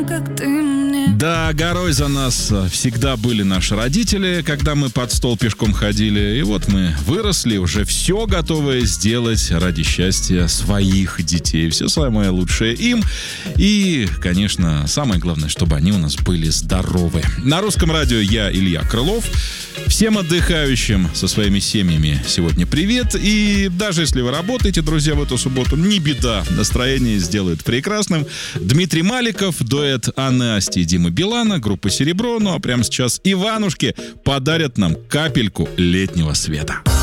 как ты мне. Да, горой за нас всегда были наши родители, когда мы под стол пешком ходили. И вот мы выросли, уже все готовы сделать ради счастья своих детей. Все самое лучшее им. И, конечно, самое главное, чтобы они у нас были здоровы. На Русском радио я, Илья Крылов. Всем отдыхающим со своими семьями сегодня привет. И даже если вы работаете, друзья, в эту субботу, не беда. Настроение сделает прекрасным. Дмитрий Маликов, дуэт Анны Асти и Димы Билана, группа «Серебро». Ну а прямо сейчас Иванушки подарят нам капельку летнего света.